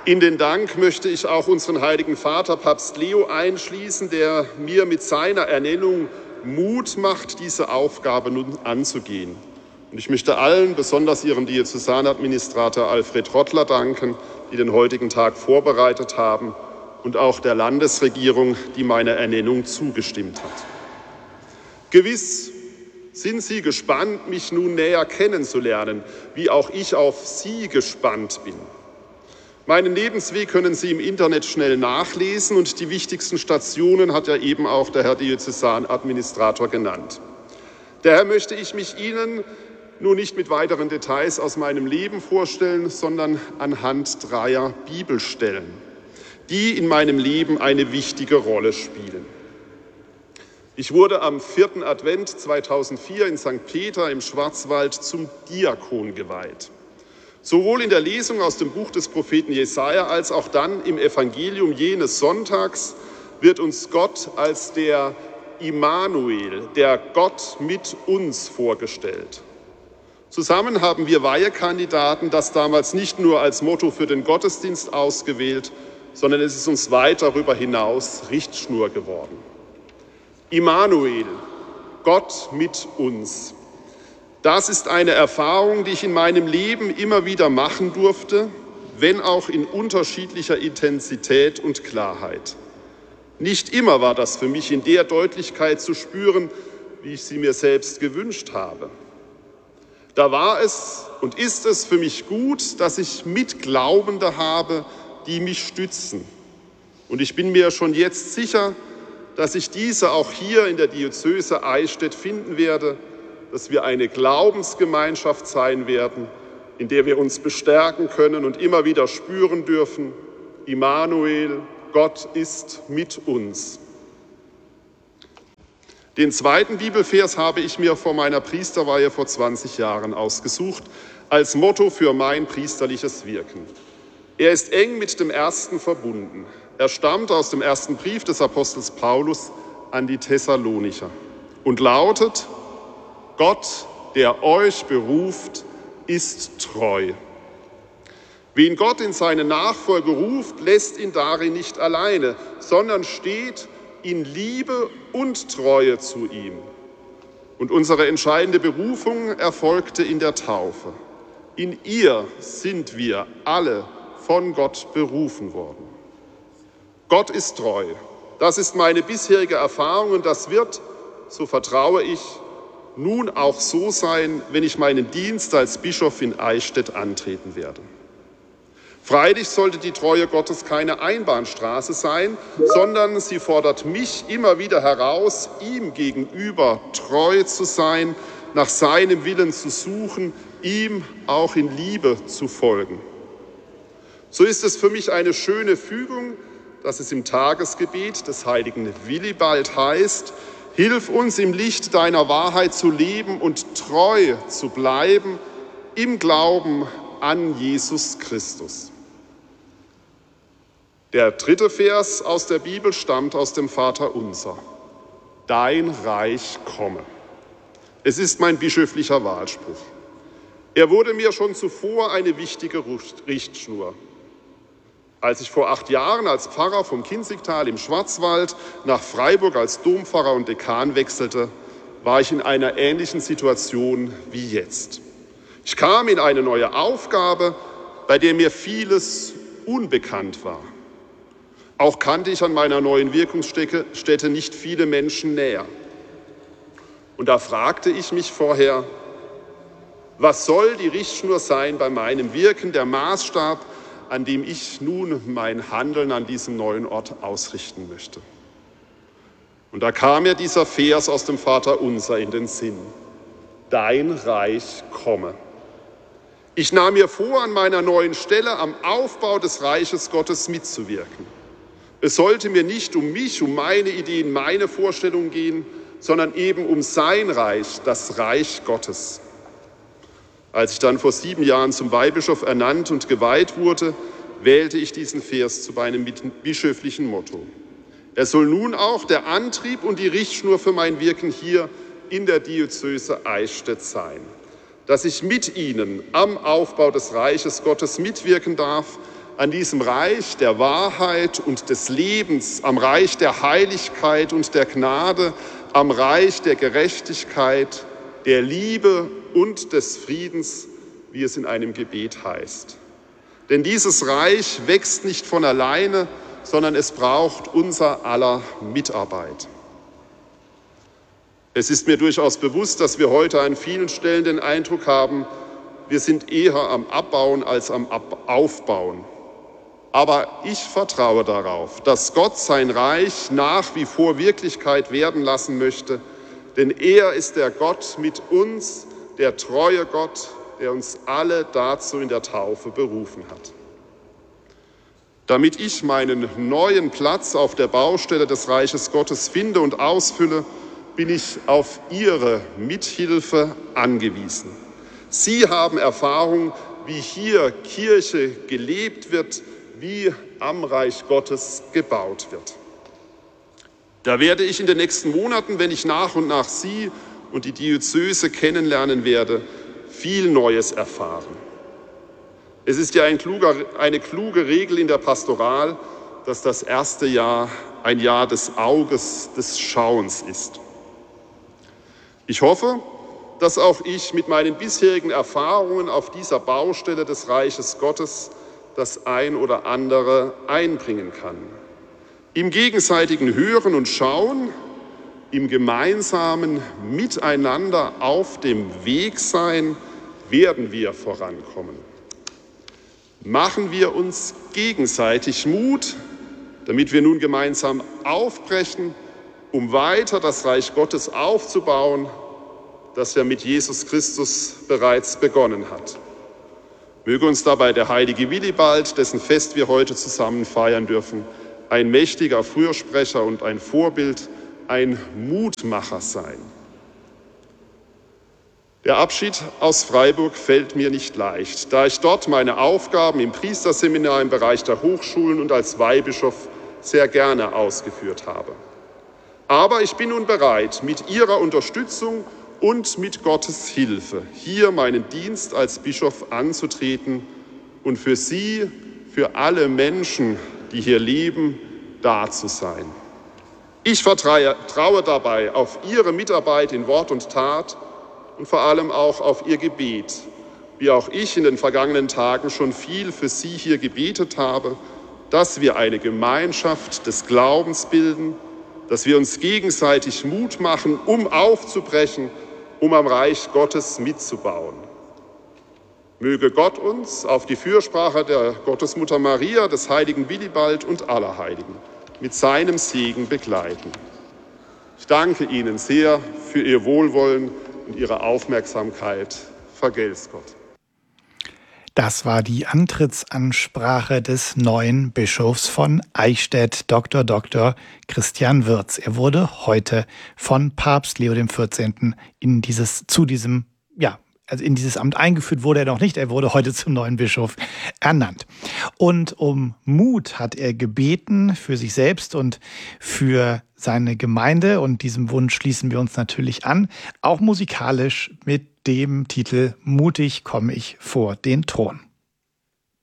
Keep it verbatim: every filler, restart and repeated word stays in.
In den Dank möchte ich auch unseren heiligen Vater, Papst Leo, einschließen, der mir mit seiner Ernennung Mut macht, diese Aufgabe nun anzugehen. Und ich möchte allen, besonders Ihrem Diözesanadministrator Alfred Rottler, danken, die den heutigen Tag vorbereitet haben, und auch der Landesregierung, die meiner Ernennung zugestimmt hat. Gewiss sind Sie gespannt, mich nun näher kennenzulernen, wie auch ich auf Sie gespannt bin. Meinen Lebensweg können Sie im Internet schnell nachlesen und die wichtigsten Stationen hat ja eben auch der Herr Diözesanadministrator genannt. Daher möchte ich mich Ihnen nun nicht mit weiteren Details aus meinem Leben vorstellen, sondern anhand dreier Bibelstellen, die in meinem Leben eine wichtige Rolle spielen. Ich wurde am vierten Advent zweitausendvier in Sankt Peter im Schwarzwald zum Diakon geweiht. Sowohl in der Lesung aus dem Buch des Propheten Jesaja als auch dann im Evangelium jenes Sonntags wird uns Gott als der Immanuel, der Gott mit uns, vorgestellt. Zusammen haben wir Weihekandidaten das damals nicht nur als Motto für den Gottesdienst ausgewählt, sondern es ist uns weit darüber hinaus Richtschnur geworden. Immanuel, Gott mit uns. Das ist eine Erfahrung, die ich in meinem Leben immer wieder machen durfte, wenn auch in unterschiedlicher Intensität und Klarheit. Nicht immer war das für mich in der Deutlichkeit zu spüren, wie ich sie mir selbst gewünscht habe. Da war es und ist es für mich gut, dass ich Mitglaubende habe, die mich stützen. Und ich bin mir schon jetzt sicher, dass ich diese auch hier in der Diözese Eichstätt finden werde, dass wir eine Glaubensgemeinschaft sein werden, in der wir uns bestärken können und immer wieder spüren dürfen, Immanuel, Gott ist mit uns. Den zweiten Bibelvers habe ich mir vor meiner Priesterweihe vor zwanzig Jahren ausgesucht, als Motto für mein priesterliches Wirken. Er ist eng mit dem ersten verbunden. Er stammt aus dem ersten Brief des Apostels Paulus an die Thessalonicher und lautet: Gott, der euch beruft, ist treu. Wen Gott in seine Nachfolge ruft, lässt ihn darin nicht alleine, sondern steht in Liebe und Treue zu ihm. Und unsere entscheidende Berufung erfolgte in der Taufe. In ihr sind wir alle von Gott berufen worden. Gott ist treu. Das ist meine bisherige Erfahrung und das wird, so vertraue ich, nun auch so sein, wenn ich meinen Dienst als Bischof in Eichstätt antreten werde. Freilich sollte die Treue Gottes keine Einbahnstraße sein, sondern sie fordert mich immer wieder heraus, ihm gegenüber treu zu sein, nach seinem Willen zu suchen, ihm auch in Liebe zu folgen. So ist es für mich eine schöne Fügung, dass es im Tagesgebet des heiligen Willibald heißt: Hilf uns im Licht deiner Wahrheit zu leben und treu zu bleiben im Glauben an Jesus Christus. Der dritte Vers aus der Bibel stammt aus dem Vaterunser. Dein Reich komme. Es ist mein bischöflicher Wahlspruch. Er wurde mir schon zuvor eine wichtige Richtschnur. Als ich vor acht Jahren als Pfarrer vom Kinzigtal im Schwarzwald nach Freiburg als Dompfarrer und Dekan wechselte, war ich in einer ähnlichen Situation wie jetzt. Ich kam in eine neue Aufgabe, bei der mir vieles unbekannt war. Auch kannte ich an meiner neuen Wirkungsstätte nicht viele Menschen näher. Und da fragte ich mich vorher, was soll die Richtschnur sein bei meinem Wirken, der Maßstab, an dem ich nun mein Handeln an diesem neuen Ort ausrichten möchte. Und da kam mir dieser Vers aus dem Vaterunser in den Sinn. Dein Reich komme. Ich nahm mir vor, an meiner neuen Stelle am Aufbau des Reiches Gottes mitzuwirken. Es sollte mir nicht um mich, um meine Ideen, meine Vorstellungen gehen, sondern eben um sein Reich, das Reich Gottes. Als ich dann vor sieben Jahren zum Weihbischof ernannt und geweiht wurde, wählte ich diesen Vers zu meinem bischöflichen Motto. Er soll nun auch der Antrieb und die Richtschnur für mein Wirken hier in der Diözese Eichstätt sein. Dass ich mit Ihnen am Aufbau des Reiches Gottes mitwirken darf, an diesem Reich der Wahrheit und des Lebens, am Reich der Heiligkeit und der Gnade, am Reich der Gerechtigkeit, der Liebe und des Friedens, wie es in einem Gebet heißt. Denn dieses Reich wächst nicht von alleine, sondern es braucht unser aller Mitarbeit. Es ist mir durchaus bewusst, dass wir heute an vielen Stellen den Eindruck haben, wir sind eher am Abbauen als am Aufbauen. Aber ich vertraue darauf, dass Gott sein Reich nach wie vor Wirklichkeit werden lassen möchte, denn er ist der Gott mit uns, der treue Gott, der uns alle dazu in der Taufe berufen hat. Damit ich meinen neuen Platz auf der Baustelle des Reiches Gottes finde und ausfülle, bin ich auf Ihre Mithilfe angewiesen. Sie haben Erfahrung, wie hier Kirche gelebt wird, wie am Reich Gottes gebaut wird. Da werde ich in den nächsten Monaten, wenn ich nach und nach Sie und die Diözese kennenlernen werde, viel Neues erfahren. Es ist ja ein kluger, eine kluge Regel in der Pastoral, dass das erste Jahr ein Jahr des Auges, des Schauens ist. Ich hoffe, dass auch ich mit meinen bisherigen Erfahrungen auf dieser Baustelle des Reiches Gottes das ein oder andere einbringen kann. Im gegenseitigen Hören und Schauen, im gemeinsamen Miteinander auf dem Weg sein, werden wir vorankommen. Machen wir uns gegenseitig Mut, damit wir nun gemeinsam aufbrechen, um weiter das Reich Gottes aufzubauen, das ja mit Jesus Christus bereits begonnen hat. Möge uns dabei der heilige Willibald, dessen Fest wir heute zusammen feiern dürfen, ein mächtiger Fürsprecher und ein Vorbild, ein Mutmacher sein. Der Abschied aus Freiburg fällt mir nicht leicht, da ich dort meine Aufgaben im Priesterseminar im Bereich der Hochschulen und als Weihbischof sehr gerne ausgeführt habe. Aber ich bin nun bereit, mit Ihrer Unterstützung und mit Gottes Hilfe hier meinen Dienst als Bischof anzutreten und für Sie, für alle Menschen, die hier leben, da zu sein. Ich vertraue dabei auf Ihre Mitarbeit in Wort und Tat und vor allem auch auf Ihr Gebet, wie auch ich in den vergangenen Tagen schon viel für Sie hier gebetet habe, dass wir eine Gemeinschaft des Glaubens bilden, dass wir uns gegenseitig Mut machen, um aufzubrechen, um am Reich Gottes mitzubauen. Möge Gott uns auf die Fürsprache der Gottesmutter Maria, des heiligen Willibald und aller Heiligen mit seinem Segen begleiten. Ich danke Ihnen sehr für Ihr Wohlwollen und Ihre Aufmerksamkeit. Vergelt's Gott. Das war die Antrittsansprache des neuen Bischofs von Eichstätt, Doktor Doktor Christian Wirz. Er wurde heute von Papst Leo der vierzehnte. in dieses, zu diesem, ja, also in dieses Amt eingeführt wurde er noch nicht. Er wurde heute zum neuen Bischof ernannt. Und um Mut hat er gebeten für sich selbst und für seine Gemeinde. Und diesem Wunsch schließen wir uns natürlich an, auch musikalisch mit dem Titel Mutig komme ich vor den Thron.